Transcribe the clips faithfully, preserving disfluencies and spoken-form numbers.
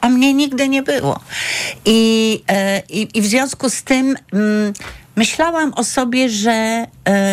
a mnie nigdy nie było. I, e, i, i w związku z tym mm, myślałam o sobie, że e,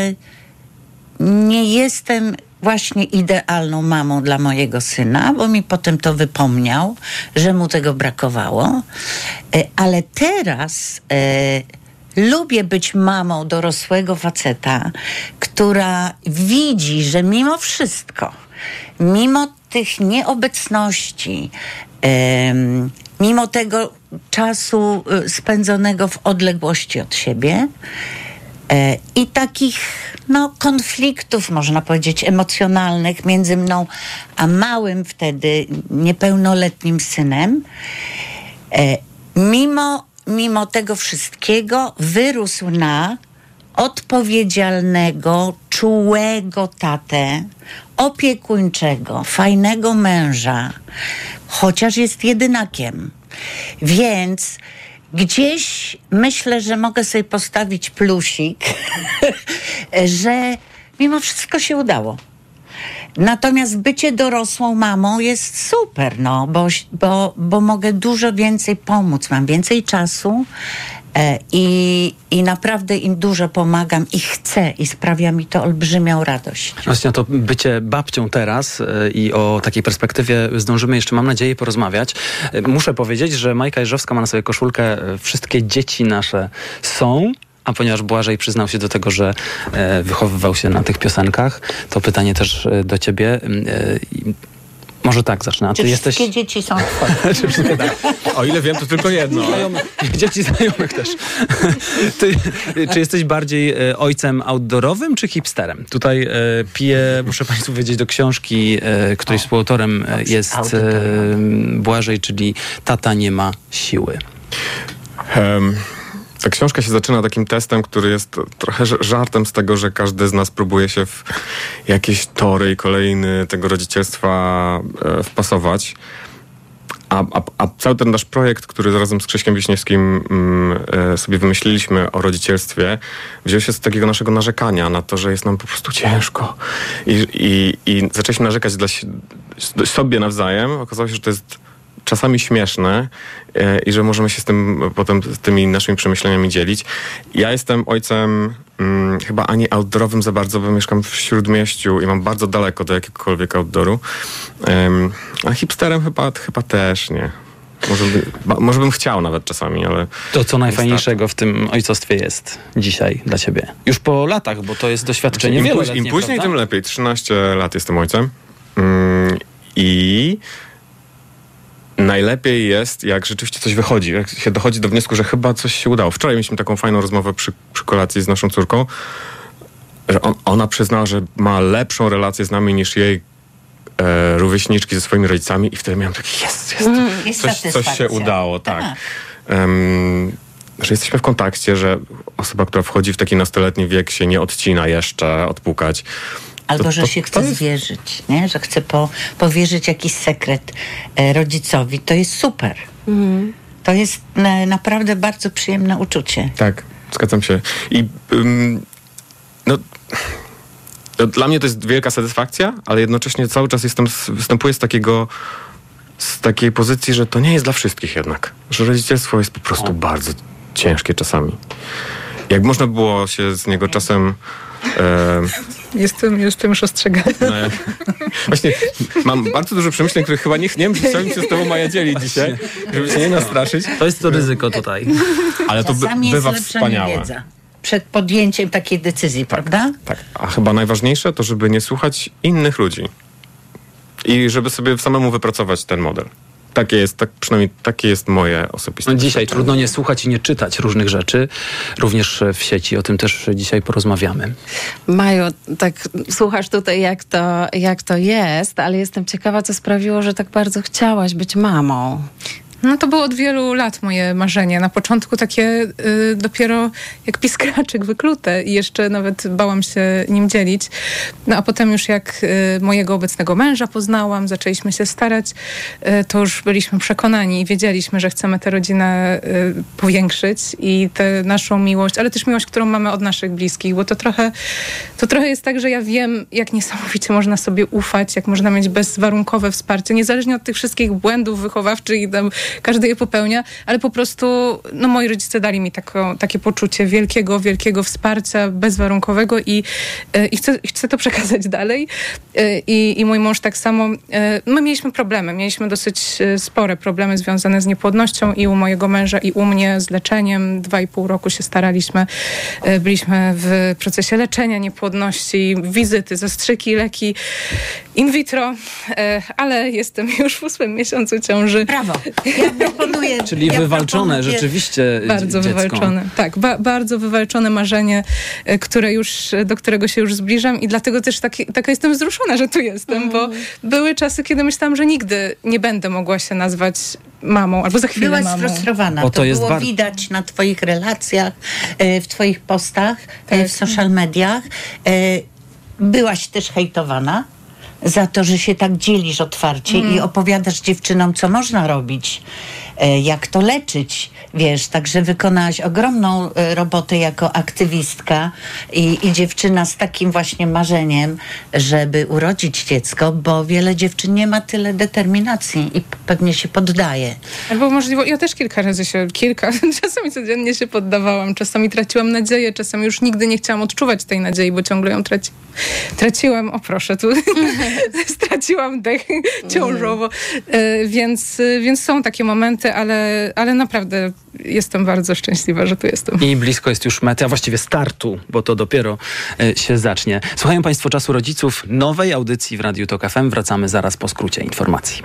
nie jestem właśnie idealną mamą dla mojego syna, bo mi potem to wypomniał, że mu tego brakowało. E, ale teraz e, lubię być mamą dorosłego faceta, która widzi, że mimo wszystko, mimo tych nieobecności, e, mimo tego czasu spędzonego w odległości od siebie, i takich no, konfliktów, można powiedzieć, emocjonalnych między mną a małym wtedy niepełnoletnim synem. Mimo, mimo tego wszystkiego wyrósł na odpowiedzialnego, czułego tatę, opiekuńczego, fajnego męża, chociaż jest jedynakiem. Więc gdzieś myślę, że mogę sobie postawić plusik, że mimo wszystko się udało. Natomiast bycie dorosłą mamą jest super, no, bo, bo, bo mogę dużo więcej pomóc, mam więcej czasu e, i, i naprawdę im dużo pomagam i chcę i sprawia mi to olbrzymią radość. Właśnie to bycie babcią teraz y, i o takiej perspektywie zdążymy jeszcze, mam nadzieję, porozmawiać. Y, muszę powiedzieć, że Majka Jeżowska ma na sobie koszulkę y, wszystkie dzieci nasze są. A ponieważ Błażej przyznał się do tego, że e, wychowywał się na tych piosenkach, to pytanie też e, do ciebie. E, może tak zacznę. A czy ty wszystkie jesteś... dzieci są twoje? Czy wszystkie, tak. O ile wiem, to tylko jedno. Znajomych, dzieci znajomych też. Ty, czy jesteś bardziej e, ojcem outdoorowym, czy hipsterem? Tutaj e, piję, muszę państwu powiedzieć, do książki, e, której o, współautorem e, jest e, Błażej, czyli Tata nie ma siły. Um. Ta książka się zaczyna takim testem, który jest trochę żartem z tego, że każdy z nas próbuje się w jakieś tory i kolejny tego rodzicielstwa wpasować. A, a, a cały ten nasz projekt, który razem z Krzyśkiem Wiśniewskim mm, sobie wymyśliliśmy o rodzicielstwie, wziął się z takiego naszego narzekania na to, że jest nam po prostu ciężko. I, i, i zaczęliśmy narzekać dla sobie nawzajem. Okazało się, że to jest czasami śmieszne e, i że możemy się z tym potem z tymi naszymi przemyśleniami dzielić. Ja jestem ojcem mm, chyba ani outdoorowym za bardzo, bo mieszkam w Śródmieściu i mam bardzo daleko do jakiegokolwiek outdooru. Um, a hipsterem chyba, chyba też nie. Może, by, ba, może bym chciał nawet czasami, ale... To co najfajniejszego w tym ojcostwie jest dzisiaj dla ciebie? Już po latach, bo to jest doświadczenie im, wieloletnie, Im później, prawda? tym lepiej. trzynaście lat jestem ojcem. Mm, I... Najlepiej jest, jak rzeczywiście coś wychodzi, jak się dochodzi do wniosku, że chyba coś się udało. Wczoraj mieliśmy taką fajną rozmowę przy, przy kolacji z naszą córką, że on, ona przyznała, że ma lepszą relację z nami niż jej e, rówieśniczki ze swoimi rodzicami i wtedy miałem taki jest, jest, mm, jest coś, coś się udało, tak. Um, że jesteśmy w kontakcie, że osoba, która wchodzi w taki nastoletni wiek się nie odcina jeszcze, odpukać. Albo, to, że to, się to chce jest... zwierzyć, nie? Że chce po, powierzyć jakiś sekret e, rodzicowi. To jest super. Mhm. To jest na, naprawdę bardzo przyjemne uczucie. Tak, zgadzam się. I ym, no, no, dla mnie to jest wielka satysfakcja, ale jednocześnie cały czas jestem, występuję z takiego z takiej pozycji, że to nie jest dla wszystkich jednak. Że rodzicielstwo jest po prostu o. bardzo ciężkie czasami. Jak można było się z niego czasem E, jestem, jestem już ostrzegany. No, właśnie mam bardzo dużo przemyśleń, których chyba nie, nie wiem, czy chciałbym się z tobą Maja dzielić dzisiaj, żeby się nie nastraszyć. To jest to ryzyko tutaj. Ale to by, bywa wspaniałe. Wiedza przed podjęciem takiej decyzji, tak, prawda? Tak. A chyba najważniejsze to, żeby nie słuchać innych ludzi. I żeby sobie samemu wypracować ten model. Takie jest, tak, przynajmniej takie jest moje osobiste. No dzisiaj trudno nie słuchać i nie czytać różnych rzeczy, również w sieci. O tym też dzisiaj porozmawiamy. Maju, tak słuchasz tutaj, jak to, jak to jest, ale jestem ciekawa, co sprawiło, że tak bardzo chciałaś być mamą. No to było od wielu lat moje marzenie. Na początku takie y, dopiero jak piskraczek wyklute i jeszcze nawet bałam się nim dzielić. No a potem już jak y, mojego obecnego męża poznałam, zaczęliśmy się starać, y, to już byliśmy przekonani i wiedzieliśmy, że chcemy tę rodzinę y, powiększyć i tę naszą miłość, ale też miłość, którą mamy od naszych bliskich, bo to trochę, to trochę jest tak, że ja wiem, jak niesamowicie można sobie ufać, jak można mieć bezwarunkowe wsparcie, niezależnie od tych wszystkich błędów wychowawczych i tam każdy je popełnia, ale po prostu no, moi rodzice dali mi tako, takie poczucie wielkiego, wielkiego wsparcia, bezwarunkowego i, i, chcę, i chcę to przekazać dalej. I, I mój mąż tak samo. My mieliśmy problemy, mieliśmy dosyć spore problemy związane z niepłodnością i u mojego męża, i u mnie z leczeniem. Dwa i pół roku się staraliśmy. Byliśmy w procesie leczenia niepłodności, wizyty, zastrzyki, leki in vitro, ale jestem już w ósmym miesiącu ciąży. Brawo. Ja proponuję... Czyli ja wywalczone proponuję... rzeczywiście Bardzo dziecko. wywalczone. Tak, ba- bardzo wywalczone marzenie, które już, do którego się już zbliżam i dlatego też taki, taka jestem wzruszona, że tu jestem, mm. bo były czasy, kiedy myślałam, że nigdy nie będę mogła się nazwać mamą, albo za chwilę Byłaś mamą. sfrustrowana. O, to to jest było bar- widać na twoich relacjach, w twoich postach, Tak. w social mediach. Byłaś też hejtowana za to, że się tak dzielisz otwarcie mm. i opowiadasz dziewczynom, co można robić, jak to leczyć, wiesz, także wykonałaś ogromną robotę jako aktywistka i, i dziewczyna z takim właśnie marzeniem, żeby urodzić dziecko, bo wiele dziewczyn nie ma tyle determinacji i pewnie się poddaje. Albo możliwe, ja też kilka razy się, kilka, czasami codziennie się poddawałam, czasami traciłam nadzieję, czasami już nigdy nie chciałam odczuwać tej nadziei, bo ciągle ją traci, traciłam, o proszę, tu straciłam dech ciążowo, e, więc, więc są takie momenty, ale, ale naprawdę jestem bardzo szczęśliwa, że tu jestem. I blisko jest już mety, a właściwie startu, bo to dopiero y, się zacznie. Słuchają Państwo Czasu Rodziców, nowej audycji w Radiu Tok F M. Wracamy zaraz po skrócie informacji.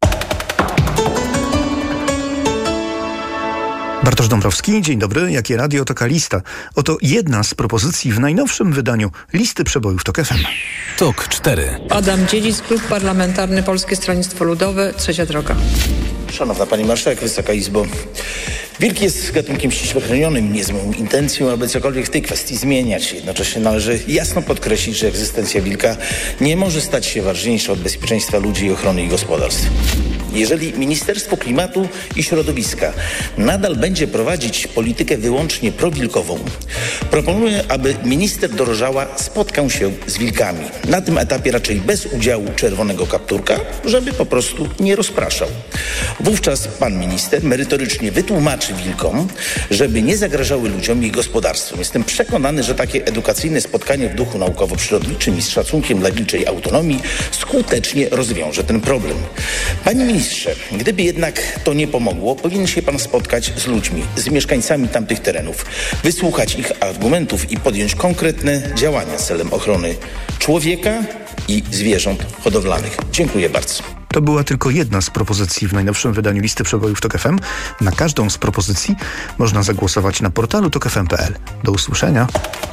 Bartosz Dąbrowski, dzień dobry. Jakie radio, taka lista. Oto jedna z propozycji w najnowszym wydaniu listy przebojów Tok F M. Tok cztery. Adam Dziedzic, Klub Parlamentarny Polskie Stronnictwo Ludowe, Trzecia Droga. Szanowna Pani Marszałek, Wysoka Izbo. Wilk jest gatunkiem ściśle chronionym. Nie z moją intencją, aby cokolwiek w tej kwestii zmieniać. Jednocześnie należy jasno podkreślić, że egzystencja wilka nie może stać się ważniejsza od bezpieczeństwa ludzi i ochrony ich gospodarstw. Jeżeli Ministerstwo Klimatu i Środowiska nadal będzie prowadzić politykę wyłącznie prowilkową, proponuję, aby minister Dorożała spotkał się z wilkami. Na tym etapie raczej bez udziału czerwonego kapturka, żeby po prostu nie rozpraszał. Wówczas pan minister merytorycznie wytłumaczy wilkom, żeby nie zagrażały ludziom i gospodarstwom. Jestem przekonany, że takie edukacyjne spotkanie w duchu naukowo-przyrodniczym i z szacunkiem dla wilczej autonomii skutecznie rozwiąże ten problem. Panie ministrze, gdyby jednak to nie pomogło, powinien się pan spotkać z ludźmi, z mieszkańcami tamtych terenów, wysłuchać ich argumentów i podjąć konkretne działania celem ochrony człowieka i zwierząt hodowlanych. Dziękuję bardzo. To była tylko jedna z propozycji w najnowszym wydaniu listy przebojów Tok F M. Na każdą z propozycji można zagłosować na portalu tok f m kropka p l. Do usłyszenia.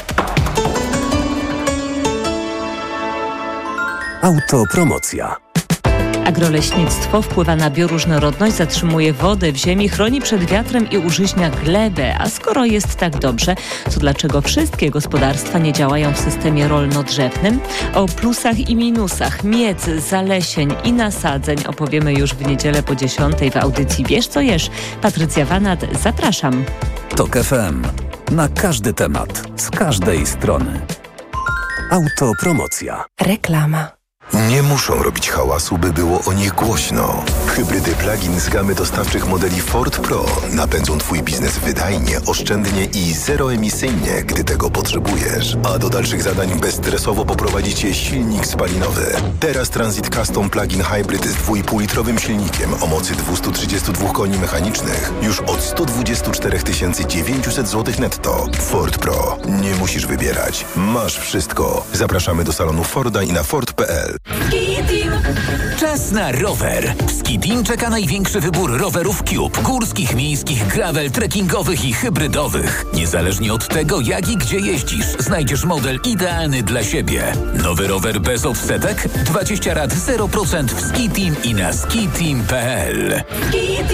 Autopromocja. Agroleśnictwo wpływa na bioróżnorodność, zatrzymuje wodę w ziemi, chroni przed wiatrem i użyźnia glebę. A skoro jest tak dobrze, to dlaczego wszystkie gospodarstwa nie działają w systemie rolno-drzewnym? O plusach i minusach miec, zalesień i nasadzeń opowiemy już w niedzielę po dziesiątej w audycji Wiesz co jesz. Patrycja Wanat, zapraszam. Tok F M. Na każdy temat, z każdej strony. Autopromocja. Reklama. Nie muszą robić hałasu, by było o nich głośno. Hybrydy plug-in z gamy dostawczych modeli Ford Pro napędzą Twój biznes wydajnie, oszczędnie i zeroemisyjnie, gdy tego potrzebujesz. A do dalszych zadań bezstresowo poprowadzi Cię silnik spalinowy. Teraz Transit Custom Plug-in Hybrid z dwuipółlitrowym silnikiem o mocy dwieście trzydzieści dwa koni mechanicznych już od sto dwadzieścia cztery tysiące dziewięćset złotych netto. Ford Pro. Nie musisz wybierać. Masz wszystko. Zapraszamy do salonu Forda i na ford kropka p l. Czas na rower. W Skidim czeka największy wybór rowerów Cube. Górskich, miejskich, gravel, trekkingowych i hybrydowych. Niezależnie od tego, jak i gdzie jeździsz, znajdziesz model idealny dla siebie. Nowy rower bez odsetek? dwadzieścia rat zero procent w Skidim i na skidim kropka p l.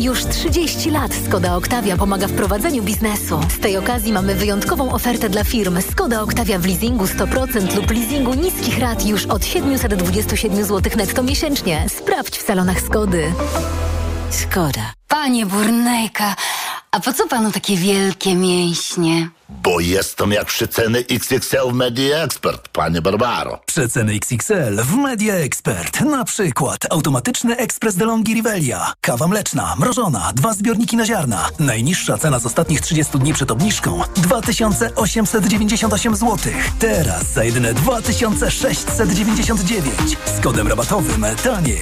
Już trzydzieści lat Skoda Octavia pomaga w prowadzeniu biznesu. Z tej okazji mamy wyjątkową ofertę dla firm. Skoda Octavia w leasingu sto procent lub leasingu niskich rat już od siedemset dwadzieścia siedem złotych netto miesięcznie. Sprawdź w salonach Skody. Skoda. Panie Burnejka, a po co panu takie wielkie mięśnie? Bo jestem jak przeceny X X L w Media Expert, panie Barbaro. Przeceny X X L w Media Expert. Na przykład automatyczny ekspres DeLonghi Rivelia. Kawa mleczna, mrożona, dwa zbiorniki na ziarna. Najniższa cena z ostatnich trzydziestu dni przed obniżką dwa tysiące osiemset dziewięćdziesiąt osiem złotych. Teraz za jedyne dwa tysiące sześćset dziewięćdziesiąt dziewięć. Z kodem rabatowym taniej.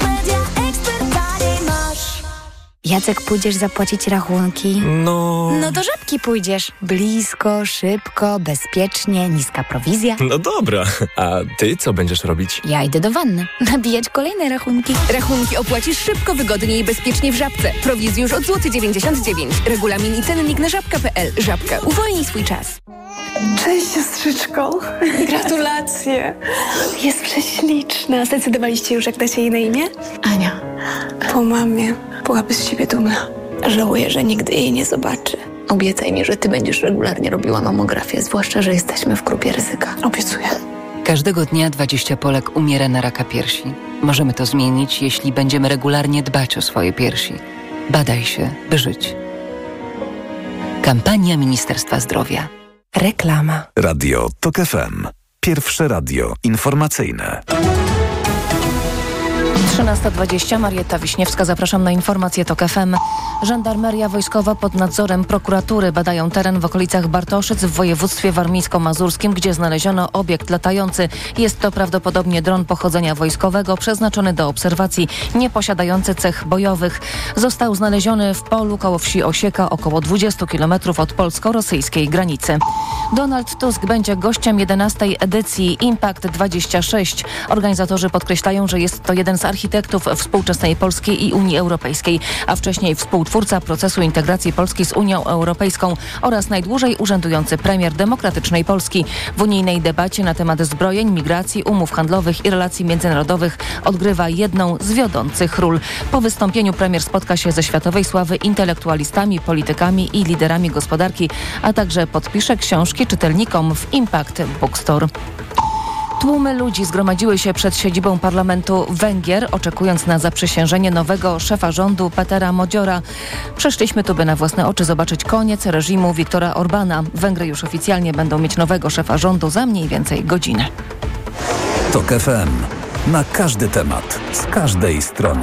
Jacek, pójdziesz zapłacić rachunki? No... No do Żabki pójdziesz. Blisko, szybko, bezpiecznie, niska prowizja. No dobra, a ty co będziesz robić? Ja idę do wanny. Nabijać kolejne rachunki. Rachunki opłacisz szybko, wygodnie i bezpiecznie w Żabce. Prowizji już od złoty dziewięćdziesiąt dziewięć. Regulamin i cennik na żabka kropka pe el. Żabka. Uwolnij swój czas. Cześć, siostrzyczko. Gratulacje. Jest prześliczna. Zdecydowaliście już, jak dacie jej na imię? Ania. Po mamie. Byłaby z siebie dumna. Żałuję, że nigdy jej nie zobaczy. Obiecaj mi, że ty będziesz regularnie robiła mamografię, zwłaszcza, że jesteśmy w grupie ryzyka. Obiecuję. Każdego dnia dwadzieścia Polek umiera na raka piersi. Możemy to zmienić, jeśli będziemy regularnie dbać o swoje piersi. Badaj się, by żyć. Kampania Ministerstwa Zdrowia. Reklama. Radio TOK F M. Pierwsze radio informacyjne. trzynasta dwadzieścia, Marietta Wiśniewska, zapraszam na informacje TOK F M. Żandarmeria wojskowa pod nadzorem prokuratury badają teren w okolicach Bartoszyc w województwie warmińsko-mazurskim, gdzie znaleziono obiekt latający. Jest to prawdopodobnie dron pochodzenia wojskowego przeznaczony do obserwacji, nie posiadający cech bojowych. Został znaleziony w polu koło wsi Osieka, około dwudziestu kilometrów od polsko-rosyjskiej granicy. Donald Tusk będzie gościem jedenastej edycji Impact dwadzieścia sześć. Organizatorzy podkreślają, że jest to jeden z architektów współczesnej Polski i Unii Europejskiej, a wcześniej współtwórca procesu integracji Polski z Unią Europejską oraz najdłużej urzędujący premier demokratycznej Polski. W unijnej debacie na temat zbrojeń, migracji, umów handlowych i relacji międzynarodowych odgrywa jedną z wiodących ról. Po wystąpieniu premier spotka się ze światowej sławy intelektualistami, politykami i liderami gospodarki, a także podpisze książki czytelnikom w Impact Bookstore. Tłumy ludzi zgromadziły się przed siedzibą parlamentu Węgier, oczekując na zaprzysiężenie nowego szefa rządu Petera Modziora. Przyszliśmy tu, by na własne oczy zobaczyć koniec reżimu Viktora Orbana. Węgry już oficjalnie będą mieć nowego szefa rządu za mniej więcej godzinę. TOK F M. Na każdy temat, z każdej strony.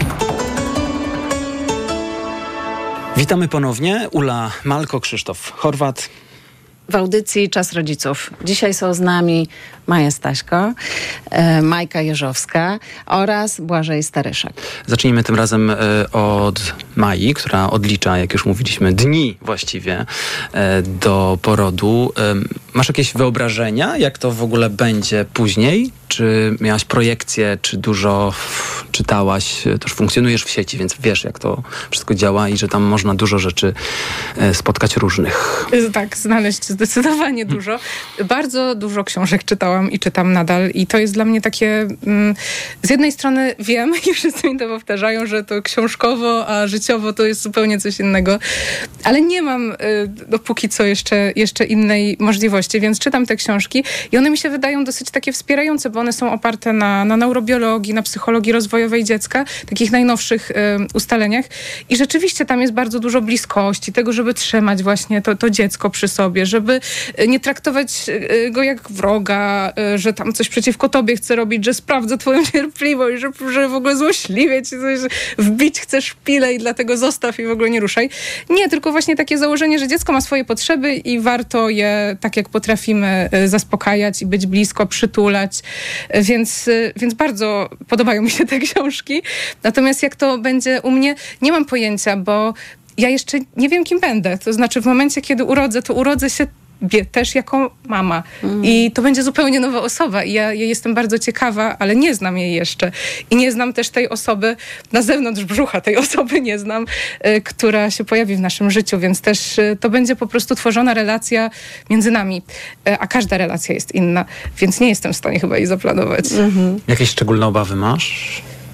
Witamy ponownie. Ula Malko, Krzysztof Horwat. W audycji Czas Rodziców. Dzisiaj są z nami Maja Staśko, e, Majka Jeżowska oraz Błażej Staryszak. Zacznijmy tym razem e, od Mai, która odlicza, jak już mówiliśmy, dni właściwie e, do porodu. E, masz jakieś wyobrażenia, jak to w ogóle będzie później? Czy miałaś projekcję, czy dużo czytałaś? Też funkcjonujesz w sieci, więc wiesz, jak to wszystko działa i że tam można dużo rzeczy e, spotkać różnych. Tak, znaleźć zdecydowanie dużo. Bardzo dużo książek czytałam i czytam nadal i to jest dla mnie takie, mm, z jednej strony wiem i wszyscy mi to powtarzają, że to książkowo, a życiowo to jest zupełnie coś innego, ale nie mam y, dopóki co jeszcze, jeszcze innej możliwości, więc czytam te książki i one mi się wydają dosyć takie wspierające, bo one są oparte na, na neurobiologii, na psychologii rozwojowej dziecka, takich najnowszych y, ustaleniach i rzeczywiście tam jest bardzo dużo bliskości, tego, żeby trzymać właśnie to, to dziecko przy sobie, żeby nie traktować go jak wroga, że tam coś przeciwko tobie chce robić, że sprawdza twoją cierpliwość, że, że w ogóle złośliwie ci coś wbić chce szpilę i dlatego zostaw i w ogóle nie ruszaj. Nie, tylko właśnie takie założenie, że dziecko ma swoje potrzeby i warto je tak jak potrafimy zaspokajać i być blisko, przytulać. Więc, więc bardzo podobają mi się te książki. Natomiast jak to będzie u mnie, nie mam pojęcia, bo ja jeszcze nie wiem, kim będę. To znaczy w momencie, kiedy urodzę, to urodzę się też jako mama. Mm. I to będzie zupełnie nowa osoba. I ja, ja jestem bardzo ciekawa, ale nie znam jej jeszcze. I nie znam też tej osoby, na zewnątrz brzucha tej osoby nie znam, y, która się pojawi w naszym życiu, więc też y, to będzie po prostu tworzona relacja między nami. Y, a każda relacja jest inna, więc nie jestem w stanie chyba jej zaplanować. Mm-hmm. Jakieś szczególne obawy masz?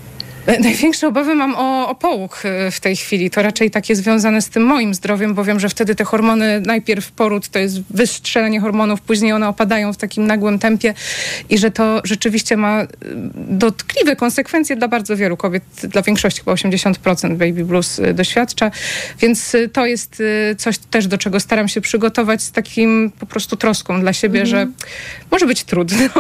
Największe obawy mam o, o połóg w tej chwili. To raczej takie związane z tym moim zdrowiem, bo wiem, że wtedy te hormony, najpierw poród to jest wystrzelenie hormonów, później one opadają w takim nagłym tempie i że to rzeczywiście ma dotkliwe konsekwencje dla bardzo wielu kobiet, dla większości, chyba osiemdziesiąt procent baby blues doświadcza, więc to jest coś też, do czego staram się przygotować z takim po prostu troską dla siebie, mhm. że może być trudno,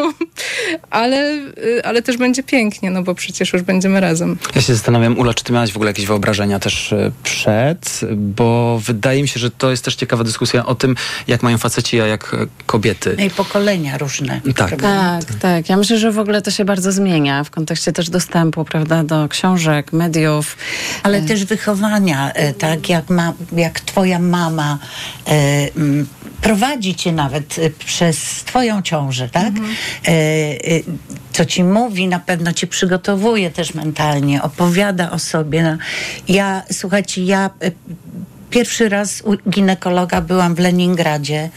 ale, ale też będzie pięknie, no bo przecież już będziemy razem. Ja się zastanawiam, Ula, czy ty miałaś w ogóle jakieś wyobrażenia też przed, bo wydaje mi się, że to jest też ciekawa dyskusja o tym, jak mają faceci, a jak kobiety. No i pokolenia różne. Tak. Tak, tak. Ja myślę, że w ogóle to się bardzo zmienia w kontekście też dostępu, prawda, do książek, mediów. Ale też wychowania, tak, jak, ma, jak twoja mama e, m, prowadzi cię nawet przez twoją ciążę, tak? Mhm. E, e, co ci mówi, na pewno cię przygotowuje też mentalnie, opowiada o sobie. No, ja, słuchajcie, ja e, pierwszy raz u ginekologa byłam w Leningradzie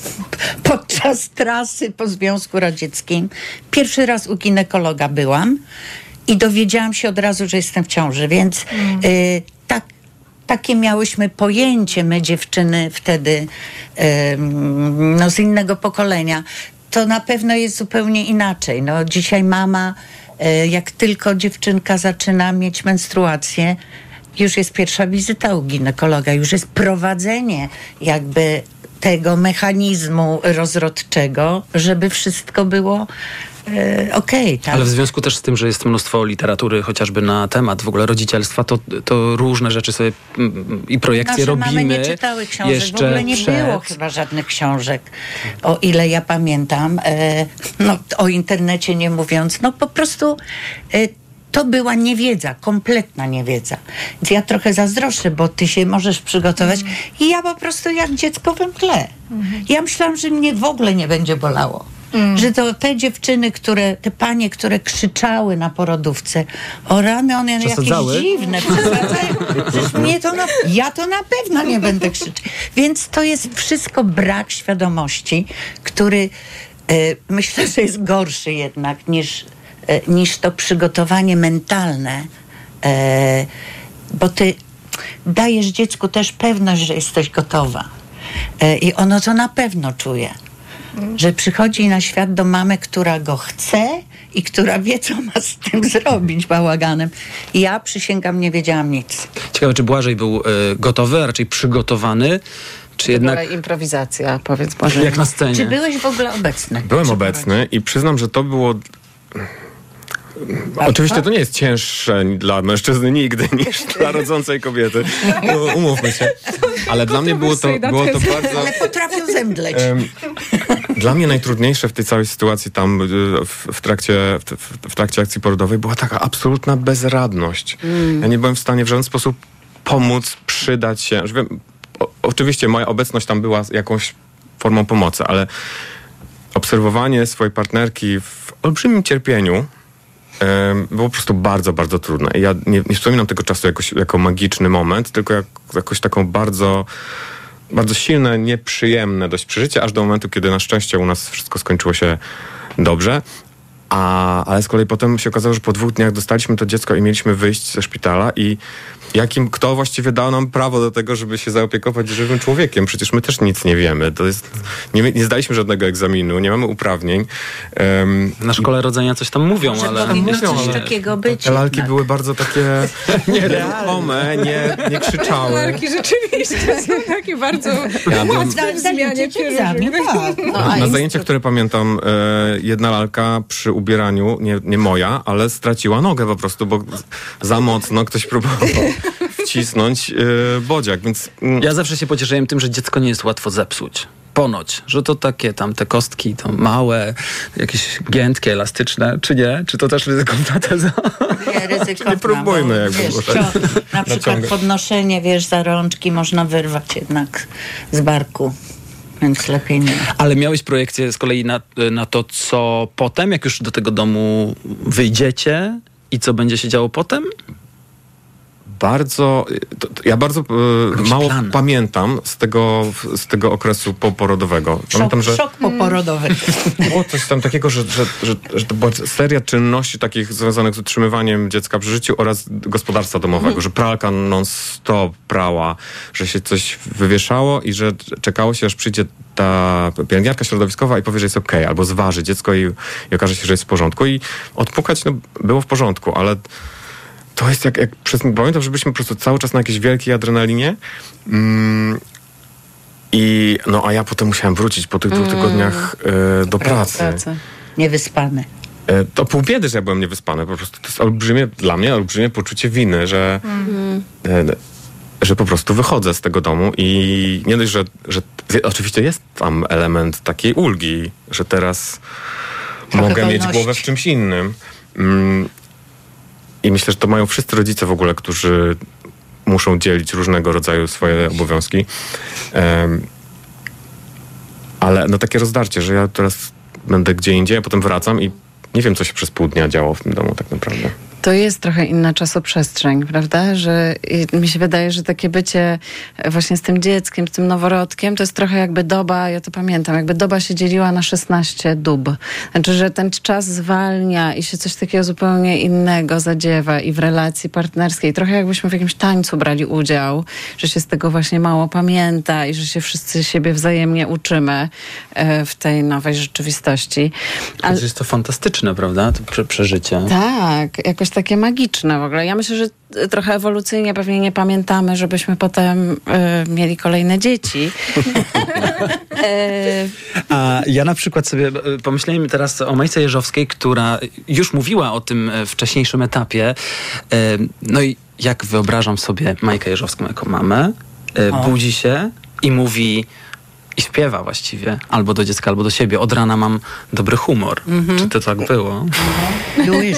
podczas trasy po Związku Radzieckim. Pierwszy raz u ginekologa byłam i dowiedziałam się od razu, że jestem w ciąży, więc mm. y, tak, takie miałyśmy pojęcie, my dziewczyny wtedy y, no, z innego pokolenia. To na pewno jest zupełnie inaczej. No, dzisiaj mama, y, jak tylko dziewczynka zaczyna mieć menstruację, już jest pierwsza wizyta u ginekologa, już jest prowadzenie jakby tego mechanizmu rozrodczego, żeby wszystko było e, okej. Okay, tak? Ale w związku też z tym, że jest mnóstwo literatury chociażby na temat w ogóle rodzicielstwa, to, to różne rzeczy sobie i projekcje Nasze robimy. Mamy nie czytały książek, jeszcze w ogóle nie przed... było chyba żadnych książek, o ile ja pamiętam. E, no, o internecie nie mówiąc, no po prostu e, to była niewiedza, kompletna niewiedza. Więc ja trochę zazdroszczę, bo ty się możesz przygotować mm. i ja po prostu jak dziecko we mgle. Mm. Ja myślałam, że mnie w ogóle nie będzie bolało. Mm. Że to te dziewczyny, które, te panie, które krzyczały na porodówce, o rany, one jakieś dziwne. Przecież mnie to na, ja to na pewno nie będę krzyczeć. Więc to jest wszystko brak świadomości, który e, myślę, że jest gorszy jednak niż niż to przygotowanie mentalne, e, bo ty dajesz dziecku też pewność, że jesteś gotowa. E, I ono to na pewno czuje. Że przychodzi na świat do mamy, która go chce i która wie, co ma z tym zrobić, bałaganem. I ja, przysięgam, nie wiedziałam nic. Ciekawe, czy Błażej był y, gotowy, a raczej przygotowany, czy to jednak... była improwizacja, powiedz Błażej. Jak na scenie. Czy byłeś w ogóle obecny? Byłem obecny i przyznam, że to było... Oczywiście to nie jest cięższe dla mężczyzny nigdy niż dla rodzącej kobiety. Umówmy się. Ale dla mnie było to, było to bardzo... Ale potrafią zemdleć. Um, dla mnie najtrudniejsze w tej całej sytuacji tam w, w, trakcie, w, w trakcie akcji porodowej była taka absolutna bezradność. Mm. Ja nie byłem w stanie w żaden sposób pomóc, przydać się. Że wiem, o, oczywiście moja obecność tam była jakąś formą pomocy, ale obserwowanie swojej partnerki w olbrzymim cierpieniu było po prostu bardzo, bardzo trudne. Ja nie, nie wspominam tego czasu jakoś, jako magiczny moment, tylko jak, jakoś taką bardzo, bardzo silne, nieprzyjemne dość przeżycie, aż do momentu, kiedy na szczęście u nas wszystko skończyło się dobrze. A, ale z kolei potem się okazało, że po dwóch dniach dostaliśmy to dziecko i mieliśmy wyjść ze szpitala i jakim, kto właściwie dał nam prawo do tego, żeby się zaopiekować żywym człowiekiem? Przecież my też nic nie wiemy. To jest, nie, nie zdaliśmy żadnego egzaminu, nie mamy uprawnień. Um, Na szkole rodzenia coś tam mówią, może ale... powinno mówią, coś ale... takiego być. Te lalki były bardzo takie nieruchome, nie, nie krzyczały. Lalki rzeczywiście są takie bardzo ja łatwe w zmianie. Tak. No, na zajęciach, które pamiętam, e, jedna lalka przy ubieraniu, nie, nie moja, ale straciła nogę po prostu, bo za mocno ktoś próbował wcisnąć yy, bodziak, więc... Mm. Ja zawsze się pocieszyłem tym, że dziecko nie jest łatwo zepsuć. Ponoć, że to takie tam te kostki, to małe, jakieś giętkie, elastyczne, czy nie? Czy to też ryzykowna teza? Nie, ryzykowna. Nie próbujmy jakby. Wiesz, co, na przykład podnoszenie, wiesz, za rączki można wyrwać jednak z barku. Więc lepiej nie. Ale miałeś projekcję z kolei na, na to, co potem, jak już do tego domu wyjdziecie i co będzie się działo potem? bardzo, to, to ja bardzo e, mało plan. pamiętam z tego, z tego okresu poporodowego. Pamiętam, szok, że szok poporodowy. Było coś tam takiego, że, że, że, że to była seria czynności takich związanych z utrzymywaniem dziecka przy życiu oraz gospodarstwa domowego, mm. że pralka non-stop prała, że się coś wywieszało i że czekało się, aż przyjdzie ta pielęgniarka środowiskowa i powie, że jest okej, okay, albo zważy dziecko i, i okaże się, że jest w porządku. I odpukać, no, było w porządku, ale to jest jak, jak przez, pamiętam, że byliśmy po prostu cały czas na jakiejś wielkiej adrenalinie. Mm, I no, a ja potem musiałem wrócić po tych dwóch mm. tygodniach e, do pracy. pracy. Niewyspany. E, to pół biedy, że ja byłem niewyspany. Po prostu to jest olbrzymie, dla mnie olbrzymie poczucie winy, że mm. e, że po prostu wychodzę z tego domu i nie dość, że, że oczywiście jest tam element takiej ulgi, że teraz Trochę mogę wolności. mieć głowę w czymś innym. Mm, I myślę, że to mają wszyscy rodzice w ogóle, którzy muszą dzielić różnego rodzaju swoje obowiązki. Um, ale no takie rozdarcie, że ja teraz będę gdzie indziej, a potem wracam i nie wiem, co się przez pół dnia działo w tym domu tak naprawdę. To jest trochę inna czasoprzestrzeń, prawda? Że mi się wydaje, że takie bycie właśnie z tym dzieckiem, z tym noworodkiem, to jest trochę jakby doba, ja to pamiętam, jakby doba się dzieliła na szesnaście dób. Znaczy, że ten czas zwalnia i się coś takiego zupełnie innego zadziewa i w relacji partnerskiej. Trochę jakbyśmy w jakimś tańcu brali udział, że się z tego właśnie mało pamięta i że się wszyscy siebie wzajemnie uczymy w tej nowej rzeczywistości. Ale jest to fantastyczne, prawda? To prze- przeżycie. Tak, jakoś takie magiczne w ogóle. Ja myślę, że trochę ewolucyjnie pewnie nie pamiętamy, żebyśmy potem y, mieli kolejne dzieci. A ja na przykład sobie pomyślałem teraz o Majce Jeżowskiej, która już mówiła o tym wcześniejszym etapie. No i jak wyobrażam sobie Majkę Jeżowską jako mamę, budzi się i mówi... I śpiewa właściwie, albo do dziecka, albo do siebie. Od rana mam dobry humor. Mm-hmm. Czy to tak było? Już.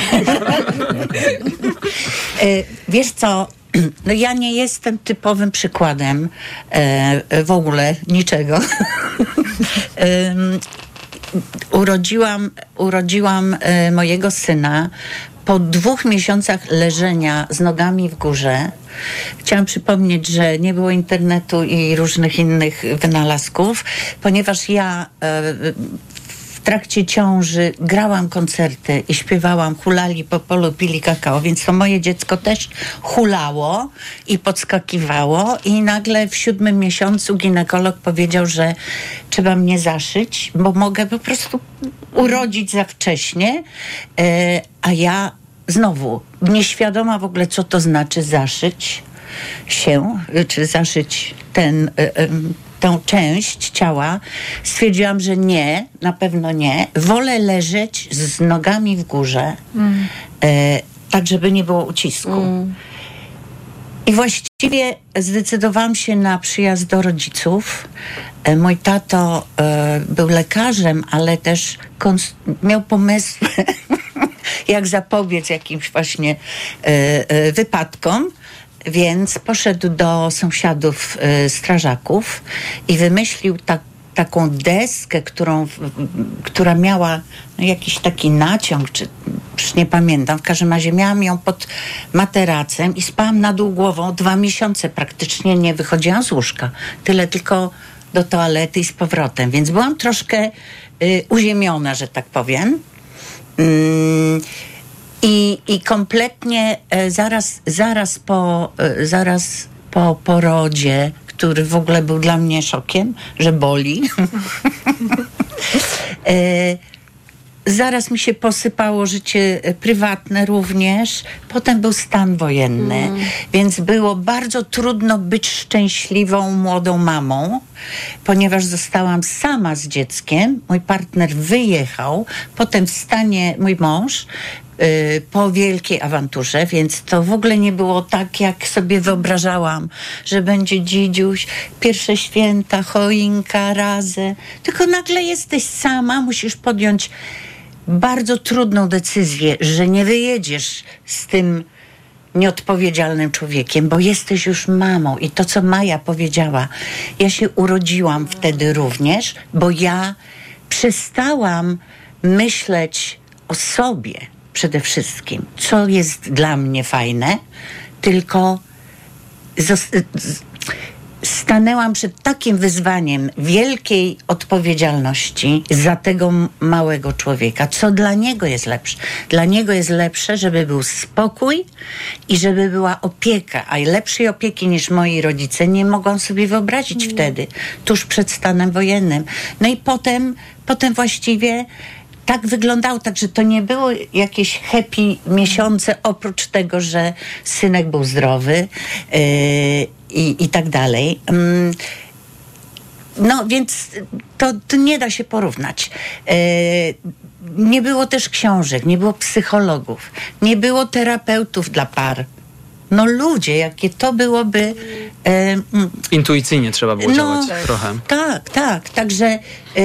Wiesz co, no ja nie jestem typowym przykładem e, w ogóle niczego. e, urodziłam urodziłam e, mojego syna po dwóch miesiącach leżenia z nogami w górze. Chciałam przypomnieć, że nie było internetu i różnych innych wynalazków, ponieważ ja e, w trakcie ciąży grałam koncerty i śpiewałam, hulali po polu, pili kakao, więc to moje dziecko też hulało i podskakiwało i nagle w siódmym miesiącu ginekolog powiedział, że trzeba mnie zaszyć, bo mogę po prostu urodzić za wcześnie, e, a ja znowu nieświadoma w ogóle, co to znaczy zaszyć się, czy zaszyć ten, e, e, tę część ciała, stwierdziłam, że nie, na pewno nie. Wolę leżeć z nogami w górze, mm. e, tak żeby nie było ucisku. Mm. I właściwie zdecydowałam się na przyjazd do rodziców. E, mój tato e, był lekarzem, ale też kons- miał pomysły, jak zapobiec jakimś właśnie e, e, wypadkom. Więc poszedł do sąsiadów y, strażaków i wymyślił tak, taką deskę, którą, w, która miała no, jakiś taki naciąg, czy już nie pamiętam. W każdym razie miałam ją pod materacem i spałam na dół głową dwa miesiące. Praktycznie nie wychodziłam z łóżka. Tyle tylko do toalety i z powrotem. Więc byłam troszkę y, uziemiona, że tak powiem. Mm. I, I kompletnie e, zaraz, zaraz, po, e, zaraz po porodzie, który w ogóle był dla mnie szokiem, że boli, e, zaraz mi się posypało życie prywatne również. Potem był stan wojenny, mm. więc było bardzo trudno być szczęśliwą młodą mamą, ponieważ zostałam sama z dzieckiem. Mój partner wyjechał, potem w stanie mój mąż, po wielkiej awanturze, więc to w ogóle nie było tak, jak sobie wyobrażałam, że będzie dzidziuś, pierwsze święta, choinka, razem. Tylko nagle jesteś sama, musisz podjąć bardzo trudną decyzję, że nie wyjedziesz z tym nieodpowiedzialnym człowiekiem, bo jesteś już mamą. I to, co Maja powiedziała, ja się urodziłam wtedy również, bo ja przestałam myśleć o sobie przede wszystkim, co jest dla mnie fajne, tylko zos- z- stanęłam przed takim wyzwaniem wielkiej odpowiedzialności za tego m- małego człowieka. Co dla niego jest lepsze? Dla niego jest lepsze, żeby był spokój i żeby była opieka. A lepszej opieki niż moi rodzice nie mogłam sobie wyobrazić mm. wtedy, tuż przed stanem wojennym. No i potem, potem właściwie tak wyglądało, także to nie było jakieś happy miesiące, oprócz tego, że synek był zdrowy yy, i, i tak dalej. Yy, no więc to, to nie da się porównać. Yy, nie było też książek, nie było psychologów, nie było terapeutów dla par. No ludzie, jakie to byłoby... E, Intuicyjnie trzeba było no, działać trochę. Tak, tak. Także e, e,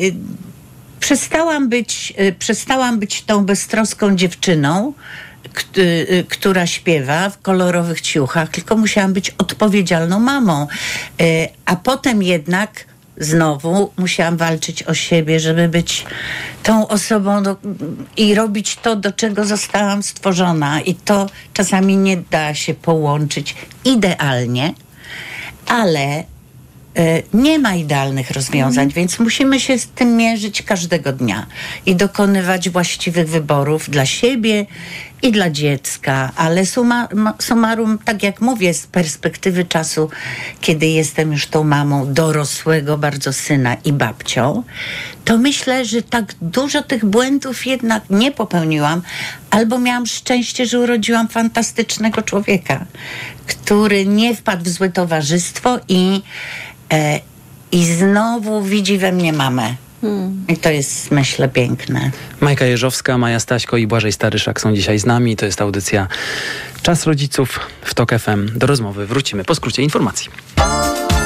przestałam być, e, przestałam być tą beztroską dziewczyną, k- e, która śpiewa w kolorowych ciuchach, tylko musiałam być odpowiedzialną mamą. E, a potem jednak znowu musiałam walczyć o siebie, żeby być tą osobą do, i robić to, do czego zostałam stworzona. I to czasami nie da się połączyć idealnie, ale y, nie ma idealnych rozwiązań, mm. więc musimy się z tym mierzyć każdego dnia i dokonywać właściwych wyborów dla siebie i dla dziecka, ale suma, summarum, tak jak mówię, z perspektywy czasu, kiedy jestem już tą mamą dorosłego bardzo syna i babcią, to myślę, że tak dużo tych błędów jednak nie popełniłam, albo miałam szczęście, że urodziłam fantastycznego człowieka, który nie wpadł w złe towarzystwo i, e, i znowu widzi we mnie mamę. Hmm. I to jest, myślę, piękne. Majka Jeżowska, Maja Staśko i Błażej Staryszak są dzisiaj z nami. To jest audycja Czas Rodziców w TOK F M. Do rozmowy wrócimy po skrócie informacji.